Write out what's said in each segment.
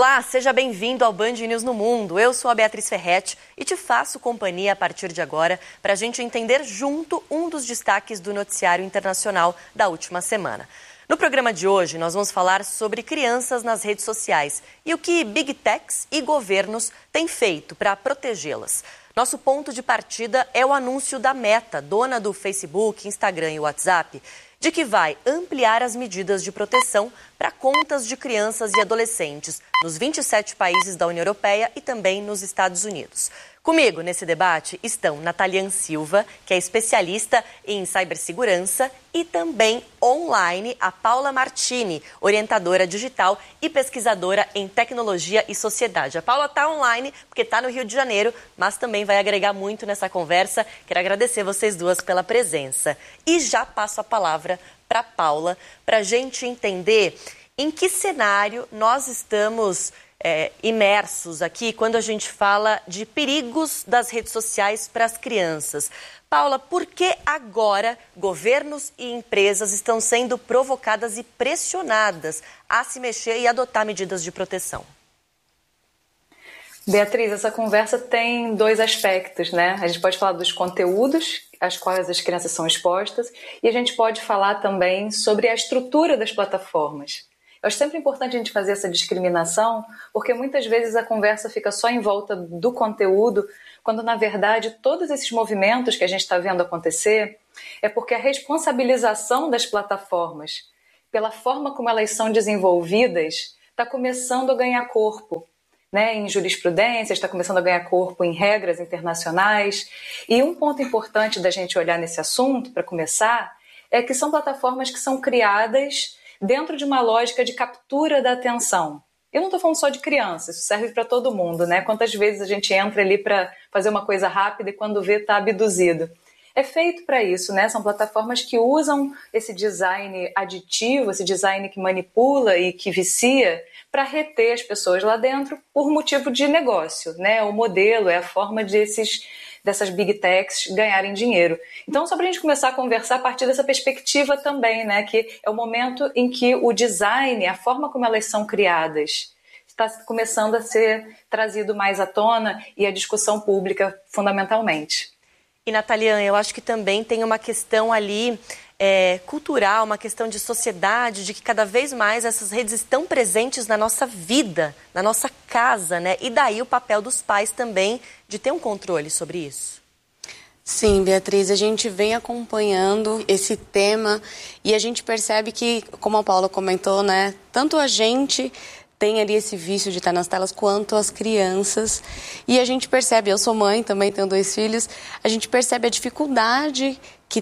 Olá, seja bem-vindo ao Band News no Mundo. Eu sou a Beatriz Ferretti e te faço companhia a partir de agora para a gente entender junto um dos destaques do noticiário internacional da última semana. No programa de hoje, nós vamos falar sobre crianças nas redes sociais e o que Big Techs e governos têm feito para protegê-las. Nosso ponto de partida é o anúncio da Meta, dona do Facebook, Instagram e WhatsApp, de que vai ampliar as medidas de proteção para contas de crianças e adolescentes nos 27 países da União Europeia e também nos Estados Unidos. Comigo nesse debate estão Natalian Silva, que é especialista em cibersegurança, e também online a Paula Martini, orientadora digital e pesquisadora em tecnologia e sociedade. A Paula está online porque está no Rio de Janeiro, mas também vai agregar muito nessa conversa. Quero agradecer vocês duas pela presença. E já passo a palavra para a Paula para a gente entender em que cenário nós estamos imersos aqui quando a gente fala de perigos das redes sociais para as crianças. Paula, por que agora governos e empresas estão sendo provocadas e pressionadas a se mexer e adotar medidas de proteção? Beatriz, essa conversa tem dois aspectos, né? A gente pode falar dos conteúdos às quais as crianças são expostas e a gente pode falar também sobre a estrutura das plataformas. Eu acho sempre importante a gente fazer essa discriminação, porque muitas vezes a conversa fica só em volta do conteúdo, quando na verdade todos esses movimentos que a gente está vendo acontecer é porque a responsabilização das plataformas pela forma como elas são desenvolvidas está começando a ganhar corpo, né? Em jurisprudência, está começando a ganhar corpo em regras internacionais. E um ponto importante da gente olhar nesse assunto, para começar, é que são plataformas que são criadas dentro de uma lógica de captura da atenção. Eu não estou falando só de criança, isso serve para todo mundo, né? Quantas vezes a gente entra ali para fazer uma coisa rápida e quando vê está abduzido. É feito para isso, né? São plataformas que usam esse design aditivo, esse design que manipula e que vicia para reter as pessoas lá dentro por motivo de negócio, né? O modelo é a forma dessas big techs ganharem dinheiro. Então, só para a gente começar a conversar a partir dessa perspectiva também, né, que é o momento em que o design, a forma como elas são criadas, está começando a ser trazido mais à tona e à discussão pública, fundamentalmente. E, Natalian, eu acho que também tem uma questão ali cultural, uma questão de sociedade, de que cada vez mais essas redes estão presentes na nossa vida, na nossa casa, né? E daí o papel dos pais também de ter um controle sobre isso. Sim, Beatriz, a gente vem acompanhando esse tema e a gente percebe que, como a Paula comentou, né? Tanto a gente tem ali esse vício de estar nas telas, quanto as crianças. E a gente percebe, eu sou mãe, também tenho 2 filhos, a gente percebe a dificuldade que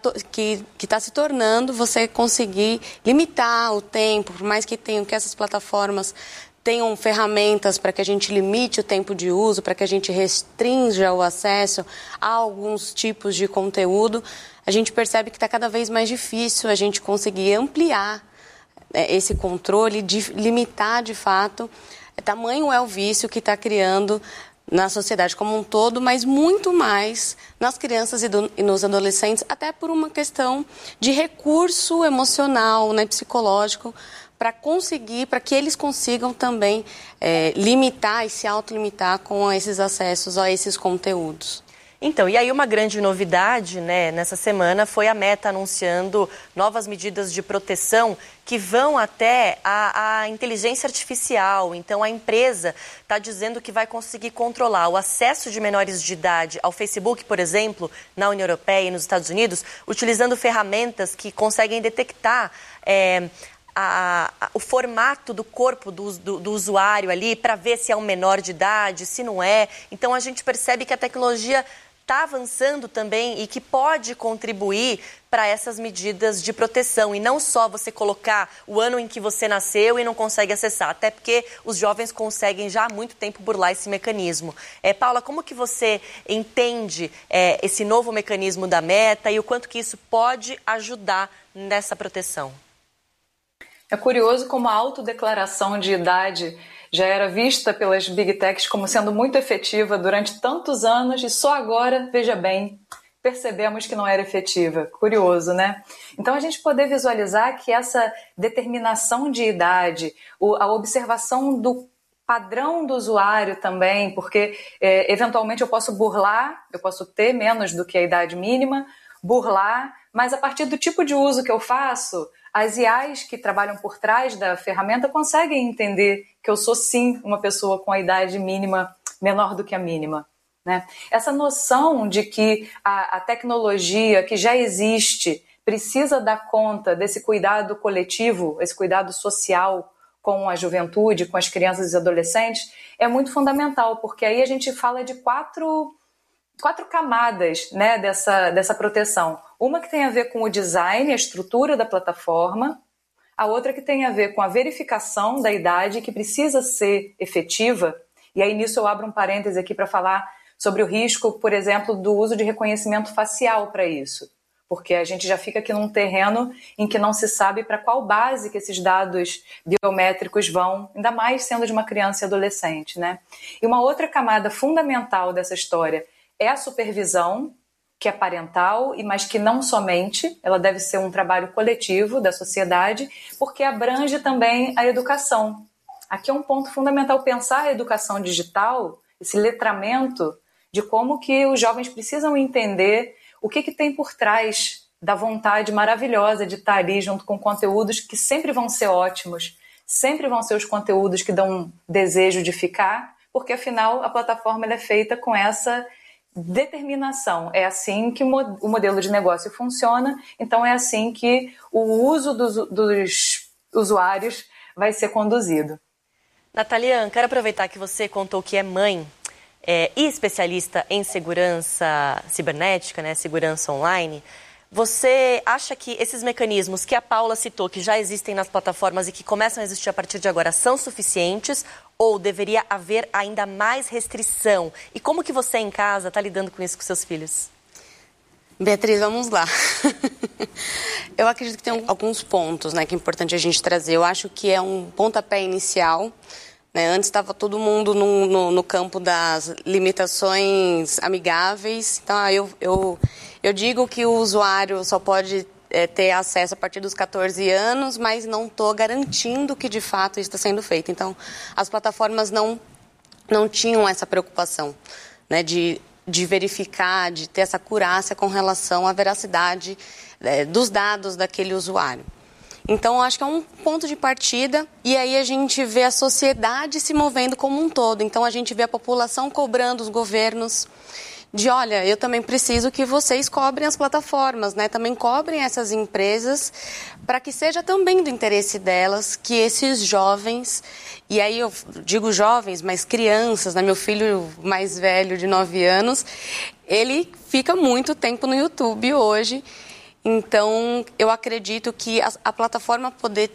está se tornando você conseguir limitar o tempo, por mais que essas plataformas tenham ferramentas para que a gente limite o tempo de uso, para que a gente restrinja o acesso a alguns tipos de conteúdo, a gente percebe que está cada vez mais difícil a gente conseguir ampliar esse controle, de limitar de fato. Tamanho é o vício que está criando na sociedade como um todo, mas muito mais nas crianças e nos adolescentes, até por uma questão de recurso emocional, né, psicológico, para que eles consigam também limitar e se autolimitar com esses acessos a esses conteúdos. Então, e aí uma grande novidade, né, nessa semana foi a Meta anunciando novas medidas de proteção que vão até a inteligência artificial. Então, a empresa está dizendo que vai conseguir controlar o acesso de menores de idade ao Facebook, por exemplo, na União Europeia e nos Estados Unidos, utilizando ferramentas que conseguem detectar o formato do corpo do usuário ali para ver se é um menor de idade, se não é. Então, a gente percebe que a tecnologia está avançando também e que pode contribuir para essas medidas de proteção. E não só você colocar o ano em que você nasceu e não consegue acessar, até porque os jovens conseguem já há muito tempo burlar esse mecanismo. Paula, como que você entende esse novo mecanismo da Meta e o quanto que isso pode ajudar nessa proteção? É curioso como a autodeclaração de idade já era vista pelas Big Techs como sendo muito efetiva durante tantos anos e só agora, veja bem, percebemos que não era efetiva. Curioso, né? Então, a gente poder visualizar que essa determinação de idade, a observação do padrão do usuário também, porque eventualmente eu posso burlar, eu posso ter menos do que a idade mínima, burlar, mas a partir do tipo de uso que eu faço, as IAs que trabalham por trás da ferramenta conseguem entender que eu sou sim uma pessoa com a idade mínima menor do que a mínima, né? Essa noção de que a tecnologia que já existe precisa dar conta desse cuidado coletivo, esse cuidado social com a juventude, com as crianças e adolescentes, é muito fundamental, porque aí a gente fala de quatro camadas, né, dessa proteção. Uma que tem a ver com o design, a estrutura da plataforma, a outra que tem a ver com a verificação da idade, que precisa ser efetiva, e aí nisso eu abro um parêntese aqui para falar sobre o risco, por exemplo, do uso de reconhecimento facial para isso, porque a gente já fica aqui num terreno em que não se sabe para qual base que esses dados biométricos vão, ainda mais sendo de uma criança e adolescente, né? E uma outra camada fundamental dessa história é a supervisão, que é parental, mas que não somente, ela deve ser um trabalho coletivo da sociedade, porque abrange também a educação. Aqui é um ponto fundamental pensar a educação digital, esse letramento de como que os jovens precisam entender o que tem por trás da vontade maravilhosa de estar ali junto com conteúdos que sempre vão ser ótimos, sempre vão ser os conteúdos que dão um desejo de ficar, porque afinal a plataforma ela é feita com essa determinação. É assim que o modelo de negócio funciona, então é assim que o uso dos usuários vai ser conduzido. Natalian, quero aproveitar que você contou que é mãe e especialista em segurança cibernética, né, segurança online. Você acha que esses mecanismos que a Paula citou, que já existem nas plataformas e que começam a existir a partir de agora, são suficientes ou deveria haver ainda mais restrição? E como que você em casa está lidando com isso com seus filhos? Beatriz, vamos lá. Eu acredito que tem alguns pontos, né, que é importante a gente trazer. Eu acho que é um pontapé inicial. Né? Antes estava todo mundo no campo das limitações amigáveis. Então, eu digo que o usuário só pode ter acesso a partir dos 14 anos, mas não estou garantindo que de fato isso está sendo feito. Então, as plataformas não tinham essa preocupação, né, de verificar, de ter essa acurácia com relação à veracidade dos dados daquele usuário. Então, eu acho que é um ponto de partida e aí a gente vê a sociedade se movendo como um todo. Então, a gente vê a população cobrando os governos de, olha, eu também preciso que vocês cobrem as plataformas, né? Também cobrem essas empresas para que seja também do interesse delas que esses jovens, e aí eu digo jovens, mas crianças, né? Meu filho mais velho de 9 anos, ele fica muito tempo no YouTube hoje. Então, eu acredito que a plataforma poder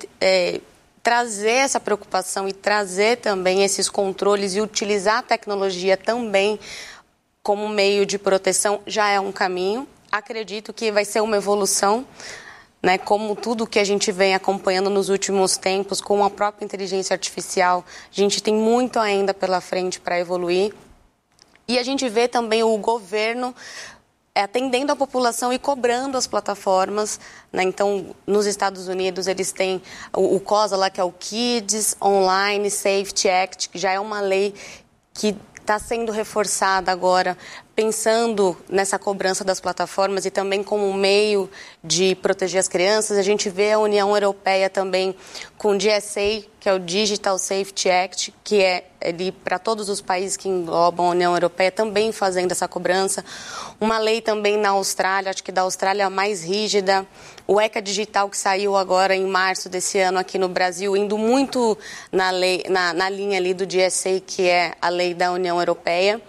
trazer essa preocupação e trazer também esses controles e utilizar a tecnologia também como meio de proteção já é um caminho. Acredito que vai ser uma evolução, né? Como tudo que a gente vem acompanhando nos últimos tempos, com a própria inteligência artificial, a gente tem muito ainda pela frente para evoluir. E a gente vê também o governo atendendo a população e cobrando as plataformas, né? Então, nos Estados Unidos, eles têm o COSA lá, que é o Kids Online Safety Act, que já é uma lei que está sendo reforçada agora, pensando nessa cobrança das plataformas e também como um meio de proteger as crianças. A gente vê a União Europeia também com o DSA, que é o Digital Safety Act, que é ali para todos os países que englobam a União Europeia, também fazendo essa cobrança. Uma lei também na Austrália, acho que da Austrália a mais rígida. O ECA Digital, que saiu agora em março desse ano aqui no Brasil, indo muito na linha ali do DSA, que é a lei da União Europeia.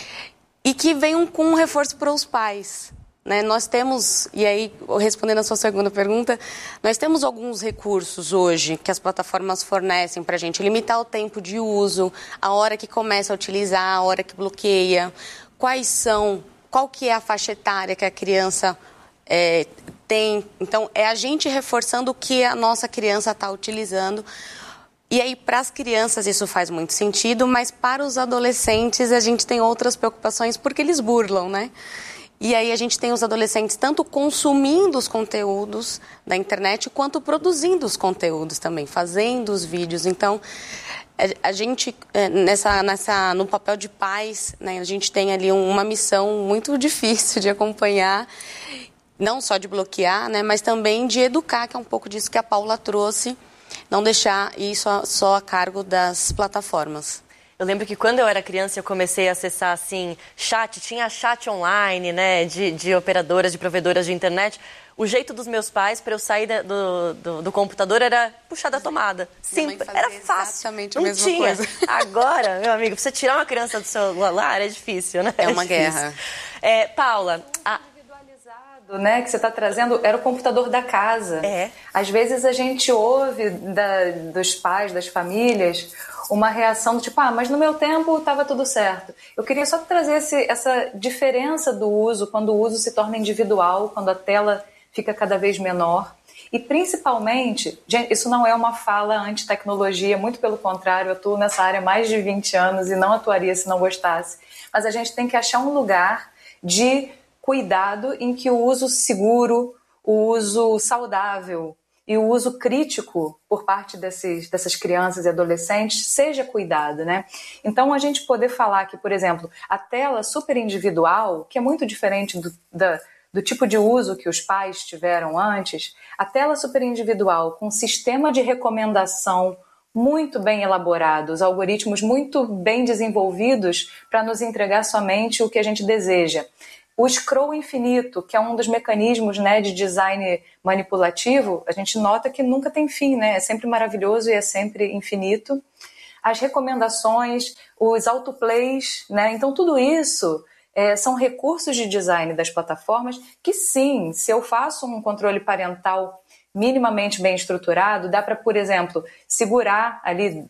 E que vem com um reforço para os pais, né? Nós temos, e aí respondendo a sua segunda pergunta, nós temos alguns recursos hoje que as plataformas fornecem para a gente, limitar o tempo de uso, a hora que começa a utilizar, a hora que bloqueia, qual que é a faixa etária que a criança tem. Então, é a gente reforçando o que a nossa criança está utilizando. E aí, para as crianças, isso faz muito sentido, mas para os adolescentes, a gente tem outras preocupações, porque eles burlam, né? E aí a gente tem os adolescentes tanto consumindo os conteúdos da internet, quanto produzindo os conteúdos também, fazendo os vídeos. Então, a gente, no papel de pais, né, a gente tem ali uma missão muito difícil de acompanhar, não só de bloquear, né, mas também de educar, que é um pouco disso que a Paula trouxe, não deixar isso só a cargo das plataformas. Eu lembro que quando eu era criança eu comecei a acessar, assim, tinha chat online, né, de operadoras, de provedoras de internet. O jeito dos meus pais para eu sair do computador era puxar da tomada. Sim, era fácil. Exatamente a mesma coisa. Agora, meu amigo, pra você tirar uma criança do celular é difícil, né? É uma guerra. Paula, né, que você está trazendo, era o computador da casa. Às vezes a gente ouve dos pais, das famílias, uma reação do tipo, mas no meu tempo estava tudo certo. Eu queria só trazer essa diferença do uso, quando o uso se torna individual, quando a tela fica cada vez menor. E principalmente, gente, isso não é uma fala anti-tecnologia, muito pelo contrário, eu atuo nessa área há mais de 20 anos e não atuaria se não gostasse. Mas a gente tem que achar um lugar de cuidado em que o uso seguro, o uso saudável e o uso crítico por parte dessas crianças e adolescentes seja cuidado, né? Então, a gente poder falar que, por exemplo, a tela super individual, que é muito diferente do tipo de uso que os pais tiveram antes, a tela super individual com um sistema de recomendação muito bem elaborado, os algoritmos muito bem desenvolvidos para nos entregar somente o que a gente deseja. O scroll infinito, que é um dos mecanismos, né, de design manipulativo, a gente nota que nunca tem fim, né? É sempre maravilhoso e é sempre infinito. As recomendações, os autoplays, né? Então tudo isso são recursos de design das plataformas que sim, se eu faço um controle parental minimamente bem estruturado, dá para, por exemplo, segurar ali,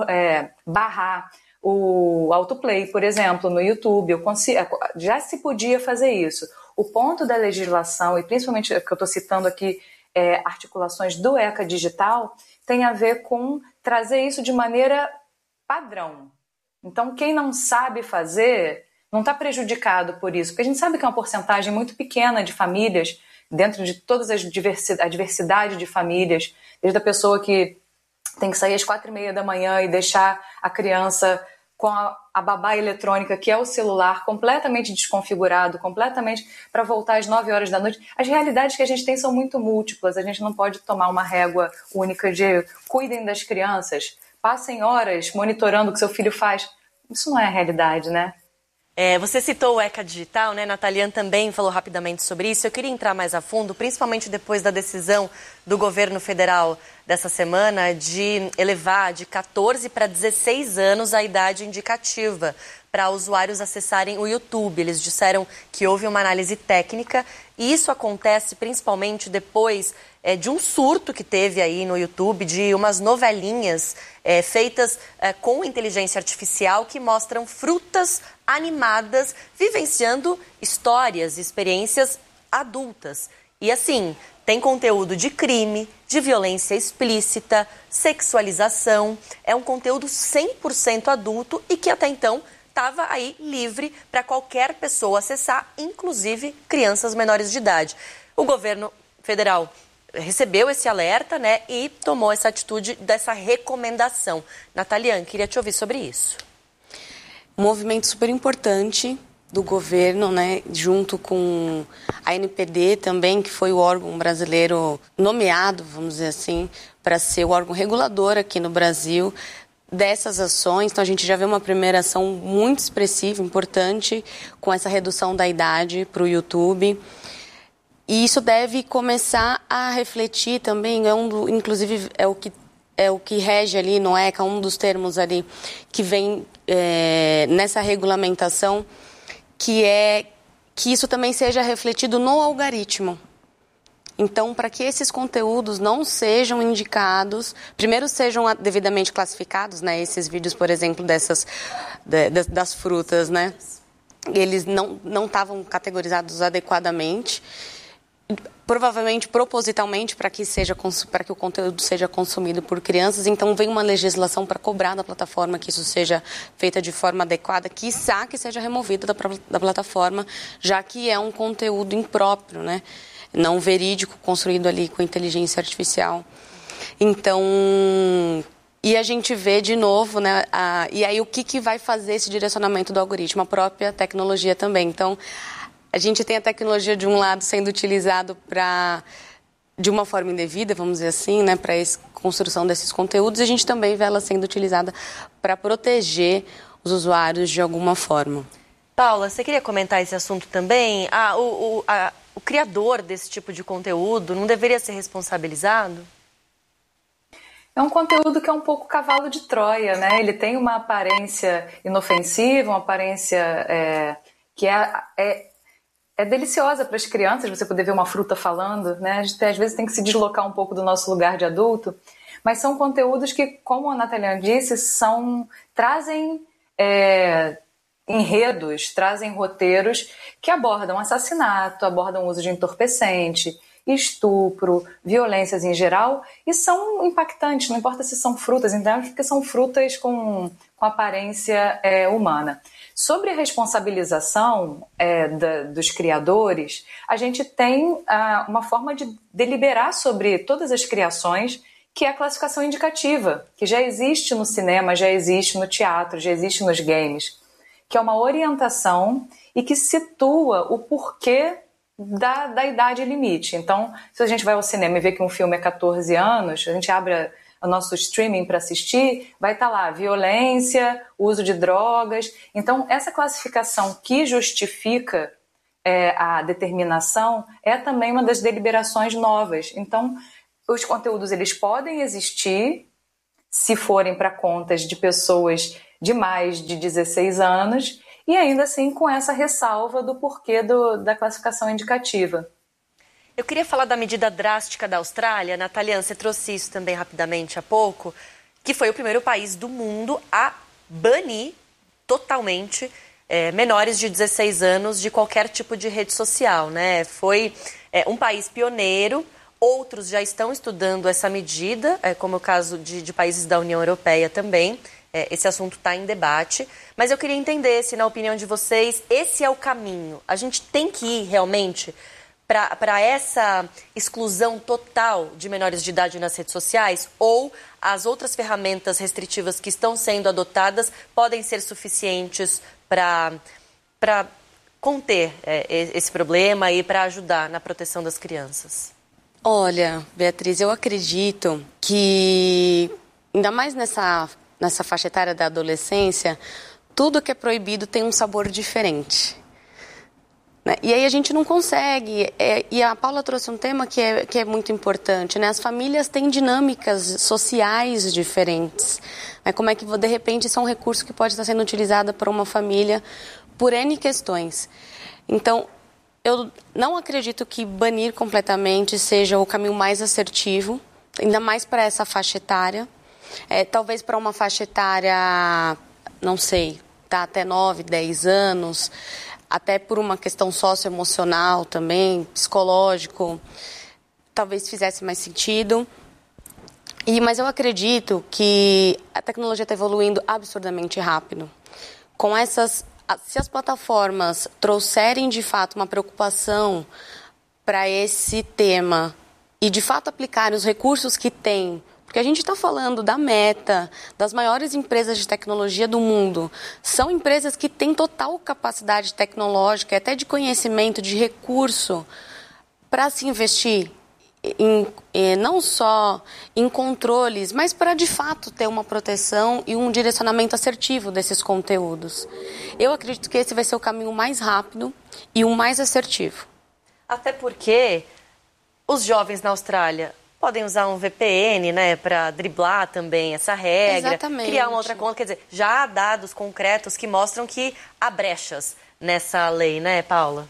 barrar o autoplay, por exemplo, no YouTube. Já se podia fazer isso. O ponto da legislação, e principalmente que eu estou citando aqui, articulações do ECA Digital, tem a ver com trazer isso de maneira padrão. Então, quem não sabe fazer não está prejudicado por isso, porque a gente sabe que é uma porcentagem muito pequena de famílias, dentro de todas a diversidade de famílias, desde a pessoa que tem que sair às 4h30 da manhã e deixar a criança com a babá eletrônica, que é o celular, completamente desconfigurado, completamente para voltar às 9 horas da noite. As realidades que a gente tem são muito múltiplas, a gente não pode tomar uma régua única de cuidem das crianças, passem horas monitorando o que seu filho faz. Isso não é a realidade, né? Você citou o ECA Digital, né? Nataliane também falou rapidamente sobre isso. Eu queria entrar mais a fundo, principalmente depois da decisão do governo federal dessa semana de elevar de 14 para 16 anos a idade indicativa para usuários acessarem o YouTube. Eles disseram que houve uma análise técnica e isso acontece principalmente depois de um surto que teve aí no YouTube de umas novelinhas feitas com inteligência artificial que mostram frutas animadas vivenciando histórias, experiências adultas. E assim, tem conteúdo de crime, de violência explícita, sexualização. É um conteúdo 100% adulto e que até então estava aí livre para qualquer pessoa acessar, inclusive crianças menores de idade. O governo federal recebeu esse alerta, né, e tomou essa atitude dessa recomendação. Nataliane, queria te ouvir sobre isso. Um movimento super importante do governo, né, junto com a NPD também, que foi o órgão brasileiro nomeado, vamos dizer assim, para ser o órgão regulador aqui no Brasil dessas ações. Então a gente já vê uma primeira ação muito expressiva, importante, com essa redução da idade para o YouTube. E isso deve começar a refletir também, inclusive é o que rege ali no ECA, um dos termos ali que vem nessa regulamentação, que é que isso também seja refletido no algoritmo. Então, para que esses conteúdos não sejam indicados, primeiro sejam devidamente classificados, né? Esses vídeos, por exemplo, das frutas, né? Eles não estavam categorizados adequadamente. provavelmente propositalmente para que o conteúdo seja consumido por crianças. Então vem uma legislação para cobrar da plataforma que isso seja feita de forma adequada, quiçá que seja removido da plataforma, já que é um conteúdo impróprio, né? Não verídico, construído ali com inteligência artificial. Então, e a gente vê de novo, né? E aí o que vai fazer esse direcionamento do algoritmo? A própria tecnologia também. Então, a gente tem a tecnologia, de um lado, sendo utilizado de uma forma indevida, vamos dizer assim, né, para a construção desses conteúdos, e a gente também vê ela sendo utilizada para proteger os usuários de alguma forma. Paula, você queria comentar esse assunto também? O criador desse tipo de conteúdo não deveria ser responsabilizado? É um conteúdo que é um pouco cavalo de Troia, né? Ele tem uma aparência inofensiva, uma aparência que é deliciosa para as crianças, você poder ver uma fruta falando, né? A gente às vezes tem que se deslocar um pouco do nosso lugar de adulto, mas são conteúdos que, como a Nataliana disse, trazem enredos, trazem roteiros que abordam assassinato, abordam o uso de entorpecente, estupro, violências em geral, e são impactantes, não importa se são frutas, então, porque são frutas com aparência humana. Sobre a responsabilização dos criadores, a gente tem uma forma de deliberar sobre todas as criações, que é a classificação indicativa, que já existe no cinema, já existe no teatro, já existe nos games, que é uma orientação e que situa o porquê da idade limite. Então, se a gente vai ao cinema e vê que um filme é 14 anos, a gente abre o nosso streaming para assistir, vai estar lá violência, uso de drogas. Então, essa classificação que justifica a determinação é também uma das deliberações novas. Então, os conteúdos eles podem existir se forem para contas de pessoas de mais de 16 anos e ainda assim com essa ressalva do porquê da classificação indicativa. Eu queria falar da medida drástica da Austrália. Nataliana, você trouxe isso também rapidamente há pouco, que foi o primeiro país do mundo a banir totalmente menores de 16 anos de qualquer tipo de rede social, né? Foi um país pioneiro, outros já estão estudando essa medida, como é o caso de países da União Europeia também. Esse assunto está em debate, mas eu queria entender se, na opinião de vocês, esse é o caminho. A gente tem que ir realmente para essa exclusão total de menores de idade nas redes sociais, ou as outras ferramentas restritivas que estão sendo adotadas podem ser suficientes para conter esse problema e para ajudar na proteção das crianças? Olha, Beatriz, eu acredito que, ainda mais nessa faixa etária da adolescência, tudo que é proibido tem um sabor diferente. E aí a gente não consegue, e a Paula trouxe um tema que é muito importante, né? As famílias têm dinâmicas sociais diferentes. Como é que, de repente, isso é um recurso que pode estar sendo utilizado por uma família por N questões. Então, eu não acredito que banir completamente seja o caminho mais assertivo, ainda mais para essa faixa etária. Talvez para uma faixa etária, não sei, tá, até 9, 10 anos... até por uma questão socioemocional também, psicológico, talvez fizesse mais sentido. Mas eu acredito que a tecnologia está evoluindo absurdamente rápido. Se as plataformas trouxerem, de fato, uma preocupação para esse tema e, de fato, aplicarem os recursos que têm, porque a gente está falando da Meta, das maiores empresas de tecnologia do mundo. São empresas que têm total capacidade tecnológica, até de conhecimento, de recurso, para se investir não só em controles, mas para, de fato, ter uma proteção e um direcionamento assertivo desses conteúdos. Eu acredito que esse vai ser o caminho mais rápido e o mais assertivo. Até porque os jovens na Austrália podem usar um VPN, né, para driblar também essa regra. Exatamente. Criar uma outra conta. Quer dizer, já há dados concretos que mostram que há brechas nessa lei, né, Paula?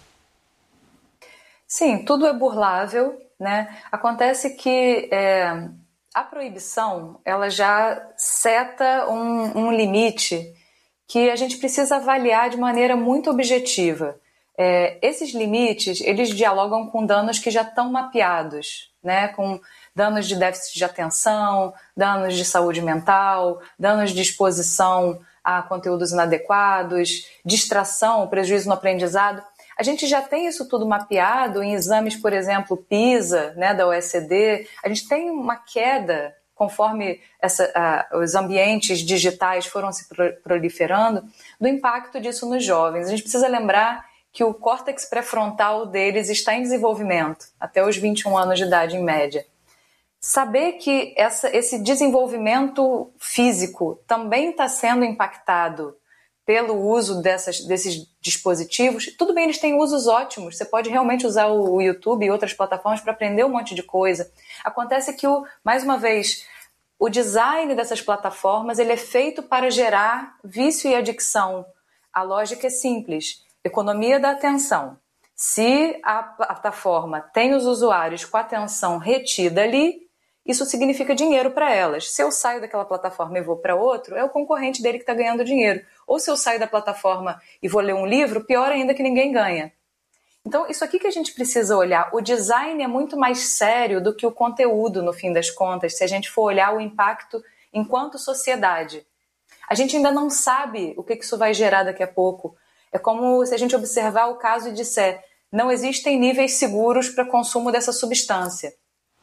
Sim, tudo é burlável, né? Acontece que a proibição, ela já seta um limite que a gente precisa avaliar de maneira muito objetiva. esses limites, eles dialogam com danos que já estão mapeados, né? Com danos de déficit de atenção, danos de saúde mental, danos de exposição a conteúdos inadequados, distração, prejuízo no aprendizado. A gente já tem isso tudo mapeado em exames, por exemplo, PISA, né, da OECD. A gente tem uma queda, conforme os ambientes digitais foram se proliferando, do impacto disso nos jovens. A gente precisa lembrar que o córtex pré-frontal deles está em desenvolvimento, até os 21 anos de idade, em média. Saber que esse desenvolvimento físico também está sendo impactado pelo uso desses dispositivos. Tudo bem, eles têm usos ótimos, você pode realmente usar o YouTube e outras plataformas para aprender um monte de coisa. Acontece que, mais uma vez, o design dessas plataformas ele é feito para gerar vício e adicção. A lógica é simples, economia da atenção. Se a plataforma tem os usuários com a atenção retida ali, isso significa dinheiro para elas. Se eu saio daquela plataforma e vou para outro, é o concorrente dele que está ganhando dinheiro. Ou se eu saio da plataforma e vou ler um livro, pior ainda que ninguém ganha. Então, isso aqui que a gente precisa olhar. O design é muito mais sério do que o conteúdo, no fim das contas, se a gente for olhar o impacto enquanto sociedade. A gente ainda não sabe o que isso vai gerar daqui a pouco. É como se a gente observar o caso e disser, não existem níveis seguros para consumo dessa substância.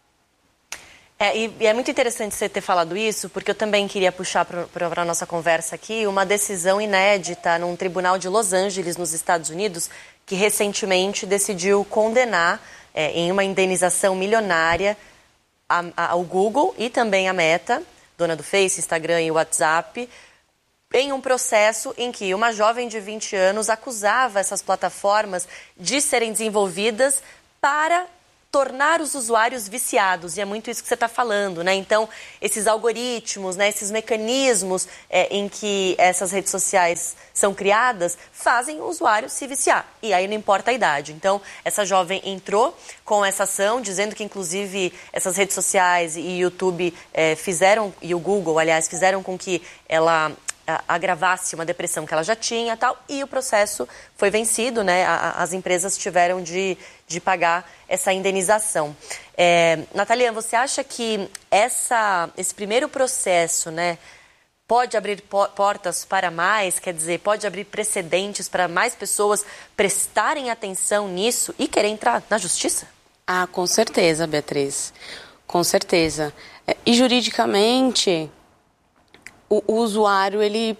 E é muito interessante você ter falado isso, porque eu também queria puxar para a nossa conversa aqui uma decisão inédita num tribunal de Los Angeles, nos Estados Unidos, que recentemente decidiu condenar em uma indenização milionária ao Google e também a Meta, dona do Face, Instagram e WhatsApp, em um processo em que uma jovem de 20 anos acusava essas plataformas de serem desenvolvidas para tornar os usuários viciados, e é muito isso que você está falando, né? Então, esses algoritmos, né, esses mecanismos em que essas redes sociais são criadas, fazem o usuário se viciar, e aí não importa a idade. Então, essa jovem entrou com essa ação, dizendo que, inclusive, essas redes sociais e YouTube e o Google, aliás, fizeram com que ela agravasse uma depressão que ela já tinha tal, e o processo foi vencido, né? As empresas tiveram de pagar essa indenização. Natalia, você acha que esse primeiro processo, né, pode abrir portas para mais, quer dizer, pode abrir precedentes para mais pessoas prestarem atenção nisso e querer entrar na justiça? Ah, com certeza, Beatriz, com certeza. E juridicamente, o usuário, ele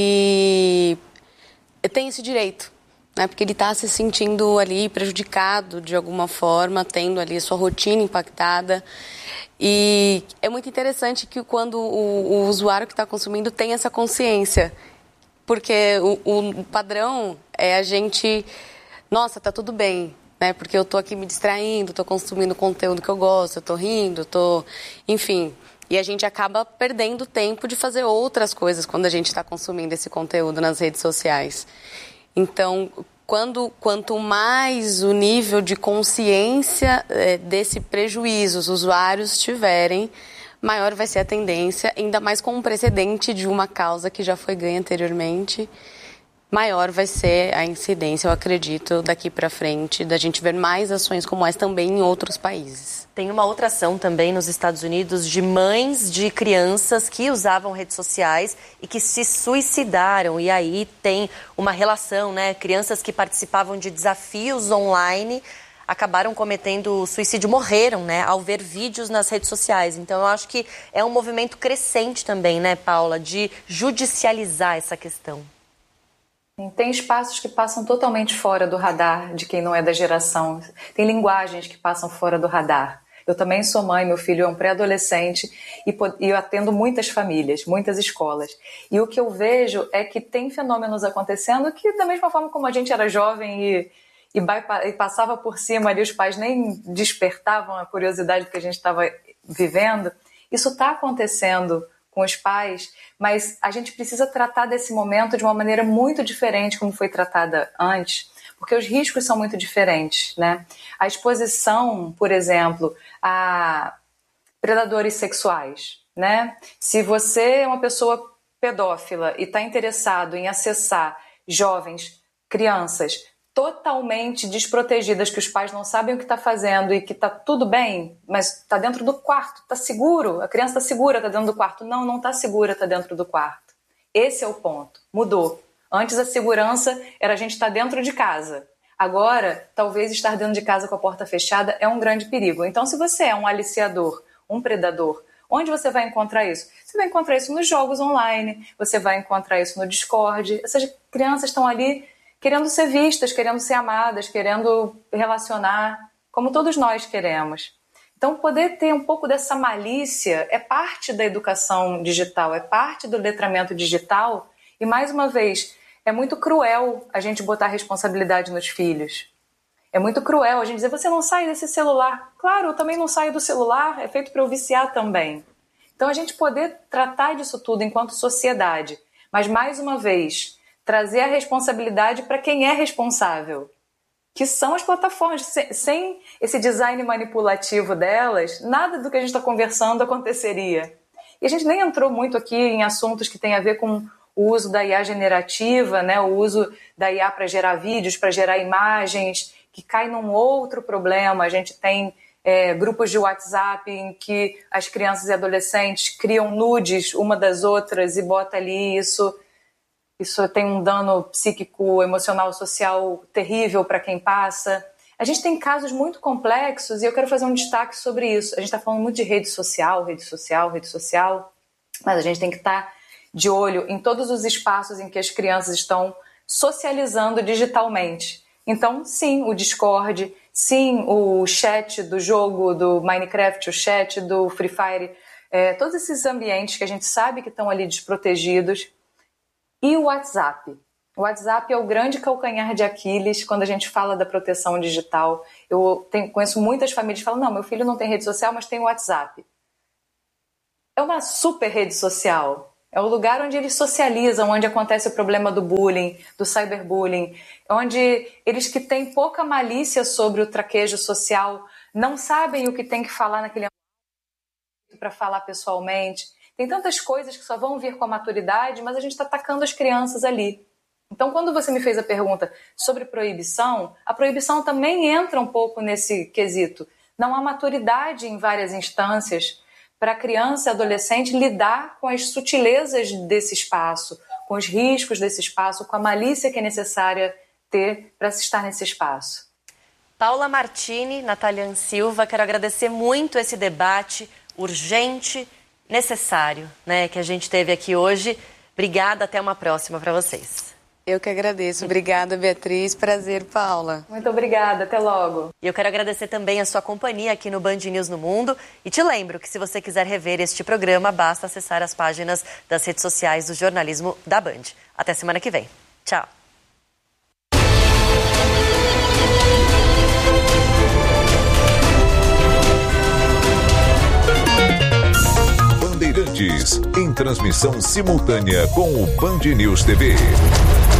tem esse direito, né? Porque ele está se sentindo ali prejudicado de alguma forma, tendo ali a sua rotina impactada. E é muito interessante que quando o usuário que está consumindo tem essa consciência, porque o padrão é a gente, nossa, tá tudo bem, né? Porque eu tô aqui me distraindo, tô consumindo conteúdo que eu gosto, eu tô rindo, enfim. E a gente acaba perdendo tempo de fazer outras coisas quando a gente está consumindo esse conteúdo nas redes sociais. Então, quanto mais o nível de consciência desse prejuízo os usuários tiverem, maior vai ser a tendência, ainda mais com um precedente de uma causa que já foi ganha anteriormente, maior vai ser a incidência, eu acredito, daqui para frente, da gente ver mais ações como essa também em outros países. Tem uma outra ação também nos Estados Unidos de mães de crianças que usavam redes sociais e que se suicidaram. E aí tem uma relação, né? Crianças que participavam de desafios online acabaram cometendo suicídio, morreram, né? Ao ver vídeos nas redes sociais. Então eu acho que é um movimento crescente também, né, Paula, de judicializar essa questão. Tem espaços que passam totalmente fora do radar de quem não é da geração. Tem linguagens que passam fora do radar. Eu também sou mãe, meu filho é um pré-adolescente e eu atendo muitas famílias, muitas escolas. E o que eu vejo é que tem fenômenos acontecendo que, da mesma forma como a gente era jovem e passava por cima ali, os pais nem despertavam a curiosidade do que a gente estava vivendo, isso está acontecendo com os pais, mas a gente precisa tratar desse momento de uma maneira muito diferente como foi tratada antes, porque os riscos são muito diferentes, né? A exposição, por exemplo, a predadores sexuais, né? Se você é uma pessoa pedófila e está interessado em acessar jovens, crianças, totalmente desprotegidas, que os pais não sabem o que está fazendo e que está tudo bem, mas está dentro do quarto, está seguro, a criança está segura, está dentro do quarto. Não, não está segura, está dentro do quarto. Esse é o ponto, mudou. Antes a segurança era a gente estar dentro de casa. Agora, talvez estar dentro de casa com a porta fechada é um grande perigo. Então, se você é um aliciador, um predador, onde você vai encontrar isso? Você vai encontrar isso nos jogos online, você vai encontrar isso no Discord. Essas crianças estão ali querendo ser vistas, querendo ser amadas, querendo relacionar, como todos nós queremos. Então, poder ter um pouco dessa malícia é parte da educação digital, é parte do letramento digital. E, mais uma vez, é muito cruel a gente botar responsabilidade nos filhos. É muito cruel a gente dizer, você não sai desse celular. Claro, eu também não saio do celular, é feito para eu viciar também. Então, a gente poder tratar disso tudo enquanto sociedade, mas, mais uma vez, trazer a responsabilidade para quem é responsável, que são as plataformas. Sem esse design manipulativo delas, nada do que a gente está conversando aconteceria. E a gente nem entrou muito aqui em assuntos que têm a ver com o uso da IA generativa, né? O uso da IA para gerar vídeos, para gerar imagens, que cai num outro problema. A gente tem grupos de WhatsApp em que as crianças e adolescentes criam nudes uma das outras e bota ali isso tem um dano psíquico, emocional, social terrível para quem passa. A gente tem casos muito complexos e eu quero fazer um destaque sobre isso. A gente está falando muito de rede social, mas a gente tem que estar de olho em todos os espaços em que as crianças estão socializando digitalmente. Então, sim, o Discord, sim, o chat do jogo do Minecraft, o chat do Free Fire, todos esses ambientes que a gente sabe que estão ali desprotegidos. E o WhatsApp. O WhatsApp é o grande calcanhar de Aquiles quando a gente fala da proteção digital. Eu conheço muitas famílias que falam, não, meu filho não tem rede social, mas tem o WhatsApp. É uma super rede social. É o lugar onde eles socializam, onde acontece o problema do bullying, do cyberbullying, onde eles que têm pouca malícia sobre o traquejo social não sabem o que tem que falar naquele ambiente para falar pessoalmente. Tem tantas coisas que só vão vir com a maturidade, mas a gente está atacando as crianças ali. Então, quando você me fez a pergunta sobre proibição, a proibição também entra um pouco nesse quesito. Não há maturidade em várias instâncias para a criança e adolescente lidar com as sutilezas desse espaço, com os riscos desse espaço, com a malícia que é necessária ter para se estar nesse espaço. Paula Martini, Natalian Silva, quero agradecer muito esse debate urgente, necessário, né, que a gente teve aqui hoje. Obrigada, até uma próxima para vocês. Eu que agradeço. Obrigada, Beatriz. Prazer, Paula. Muito obrigada. Até logo. E eu quero agradecer também a sua companhia aqui no Band News no Mundo. E te lembro que se você quiser rever este programa, basta acessar as páginas das redes sociais do jornalismo da Band. Até semana que vem. Tchau. Bandeirantes, em transmissão simultânea com o Band News TV.